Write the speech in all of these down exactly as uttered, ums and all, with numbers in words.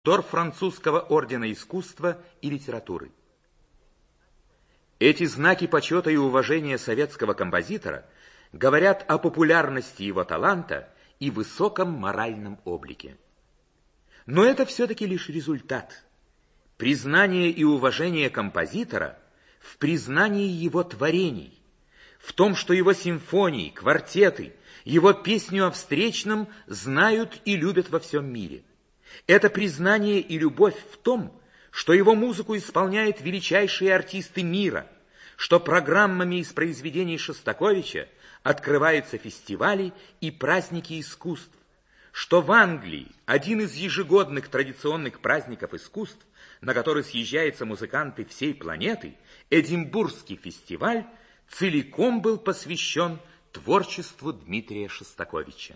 Дор французского ордена искусства и литературы. Эти знаки почета и уважения советского композитора говорят о популярности его таланта и высоком моральном облике. Но это все-таки лишь результат. Признание и уважение композитора в признании его творений, в том, что его симфонии, квартеты, его песню о встречном знают и любят во всем мире. Это признание и любовь в том, что его музыку исполняют величайшие артисты мира, что программами из произведений Шостаковича открываются фестивали и праздники искусств, что в Англии один из ежегодных традиционных праздников искусств, на который съезжаются музыканты всей планеты, Эдинбургский фестиваль, целиком был посвящен творчеству Дмитрия Шостаковича.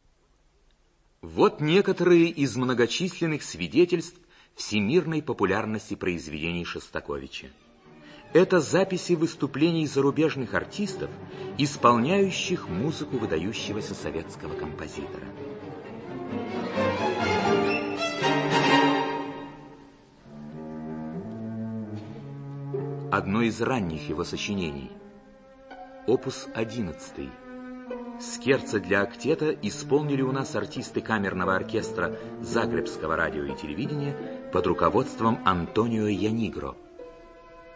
Вот некоторые из многочисленных свидетельств всемирной популярности произведений Шостаковича. Это записи выступлений зарубежных артистов, исполняющих музыку выдающегося советского композитора. Одно из ранних его сочинений, опус одиннадцатый. Скерцо для октета исполнили у нас артисты камерного оркестра Загребского радио и телевидения под руководством Антонио Янигро.